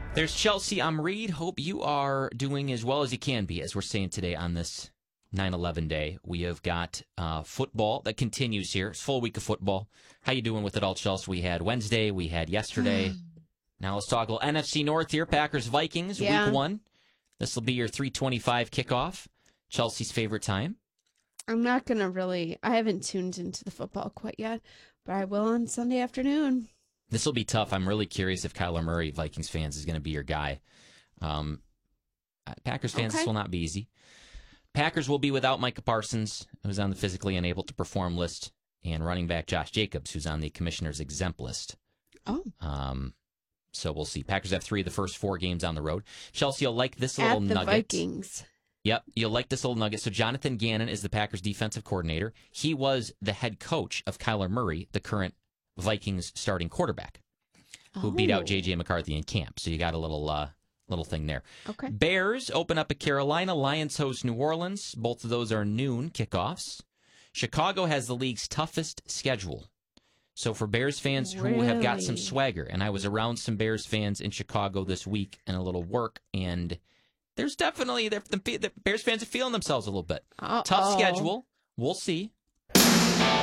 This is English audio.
There's Chelsea. I'm Reed. Hope you are doing as well as you can be, as we're saying today on this 9/11 day. We have got football that continues here. It's a full week of football. How you doing with it all, Chelsea? We had Wednesday. We had yesterday. Now let's talk a little NFC North here. Packers-Vikings, week 1. This will be your 3:25 kickoff. Chelsea's favorite time. I'm not going to I haven't tuned into the football quite yet, but I will on Sunday afternoon. This will be tough. I'm really curious if Kyler Murray, Vikings fans, is going to be your guy. Packers fans, This will not be easy. Packers will be without Micah Parsons, who's on the physically unable to perform list, and running back Josh Jacobs, who's on the commissioner's exempt list. So we'll see. Packers have 3 of the first 4 games on the road. Chelsea, you'll like this little nugget. Vikings. Yep, you'll like this little nugget. So Jonathan Gannon is the Packers defensive coordinator. He was the head coach of Kyler Murray, the current Vikings starting quarterback, who beat out J.J. McCarthy in camp. So you got a little thing there. Okay. Bears open up at Carolina. Lions host New Orleans. Both of those are noon kickoffs. Chicago has the league's toughest schedule. So for Bears fans who have got some swagger, and I was around some Bears fans in Chicago this week and a little work, and there's definitely the Bears fans are feeling themselves a little bit. Tough schedule. We'll see.